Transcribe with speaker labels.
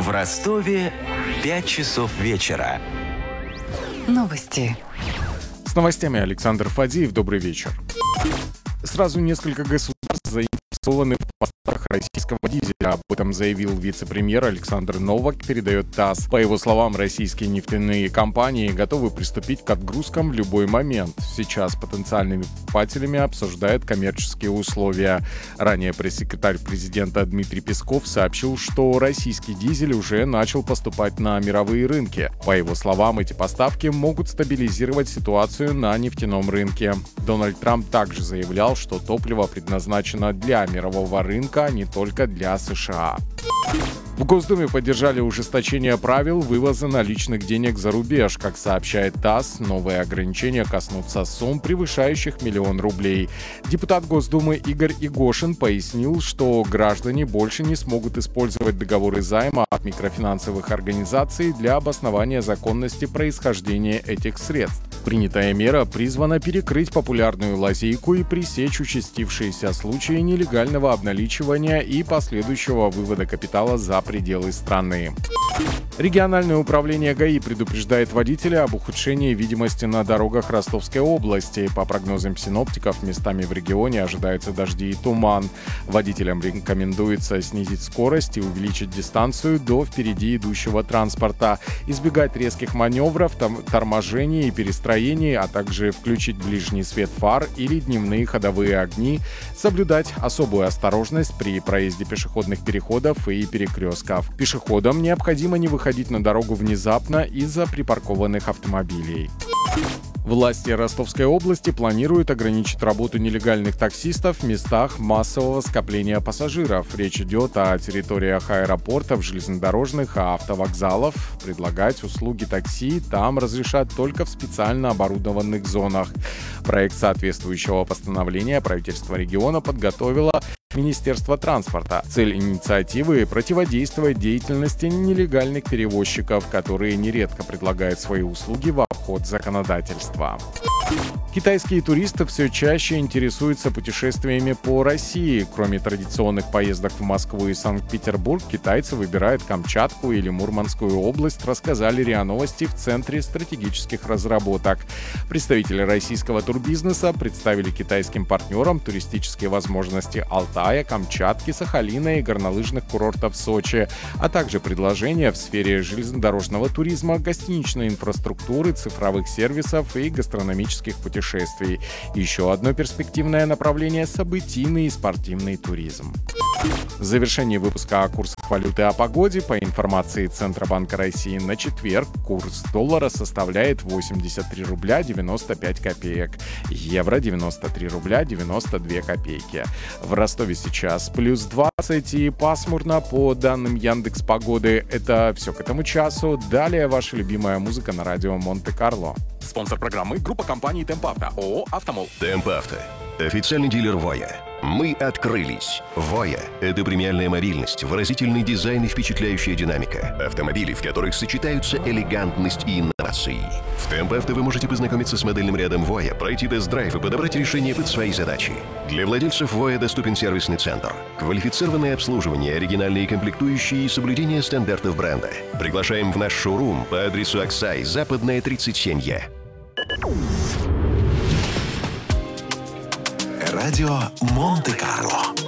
Speaker 1: В Ростове 5 часов вечера.
Speaker 2: Новости.
Speaker 3: С новостями Александр Фадеев. Добрый вечер. Сразу несколько государств заинтересованы в поставках российского дизеля. Об этом заявил вице-премьер Александр Новак, передает ТАСС. По его словам, российские нефтяные компании готовы приступить к отгрузкам в любой момент. Сейчас потенциальными покупателями обсуждают коммерческие условия. Ранее пресс-секретарь президента Дмитрий Песков сообщил, что российский дизель уже начал поступать на мировые рынки. По его словам, эти поставки могут стабилизировать ситуацию на нефтяном рынке. Дональд Трамп также заявлял, что топливо предназначено для мирового рынка, а не только для США. В Госдуме поддержали ужесточение правил вывоза наличных денег за рубеж. Как сообщает ТАСС, новые ограничения коснутся сумм, превышающих 1 миллион рублей. Депутат Госдумы Игорь Игошин пояснил, что граждане больше не смогут использовать договоры займа от микрофинансовых организаций для обоснования законности происхождения этих средств. Принятая мера призвана перекрыть популярную лазейку и пресечь участившиеся случаи нелегального обналичивания и последующего вывода капитала за пределы страны. Региональное управление ГАИ предупреждает водителя об ухудшении видимости на дорогах Ростовской области. По прогнозам синоптиков, местами в регионе ожидаются дожди и туман. Водителям рекомендуется снизить скорость и увеличить дистанцию до впереди идущего транспорта, избегать резких маневров, торможений и перестроений, а также включить ближний свет фар или дневные ходовые огни, соблюдать особую осторожность при проезде пешеходных переходов и перекрестков. Пешеходам необходимо не выходить на дорогу внезапно из-за припаркованных автомобилей. Власти Ростовской области планируют ограничить работу нелегальных таксистов в местах массового скопления пассажиров. Речь идет о территориях аэропортов, железнодорожных и автовокзалов. Предлагать услуги такси там разрешат только в специально оборудованных зонах. Проект соответствующего постановления правительство региона подготовило Министерство транспорта. Цель инициативы – противодействовать деятельности нелегальных перевозчиков, которые нередко предлагают свои услуги в обход законодательства. Китайские туристы все чаще интересуются путешествиями по России. Кроме традиционных поездок в Москву и Санкт-Петербург, китайцы выбирают Камчатку или Мурманскую область, рассказали РИА Новости в Центре стратегических разработок. Представители российского турбизнеса представили китайским партнерам туристические возможности Алтая, Камчатки, Сахалина и горнолыжных курортов Сочи, а также предложения в сфере железнодорожного туризма, гостиничной инфраструктуры, цифровых сервисов и гастрономических путешествий. Еще одно перспективное направление – событийный и спортивный туризм. В завершении выпуска о курсах валюты и о погоде. По информации Центробанка России, на четверг курс доллара составляет 83 рубля 95 копеек, евро 93 рубля 92 копейки. В Ростове сейчас плюс 20 и пасмурно по данным Яндекс.Погоды. Это все к этому часу. Далее ваша любимая музыка на радио Монте-Карло. Спонсор программы – группа компаний «Темп Авто», ООО «Автомол».
Speaker 4: «Темп Авто» – официальный дилер «Воя». Мы открылись. «Воя» — это премиальная мобильность, выразительный дизайн и впечатляющая динамика. Автомобили, в которых сочетаются элегантность и инновации. В «Темп Авто» вы можете познакомиться с модельным рядом «Воя», пройти тест-драйв и подобрать решение под свои задачи. Для владельцев «Воя» доступен сервисный центр, квалифицированное обслуживание, оригинальные комплектующие и соблюдение стандартов бренда. Приглашаем в наш шоурум по адресу Аксай, Западная, 37Е.
Speaker 1: Радио Монте-Карло.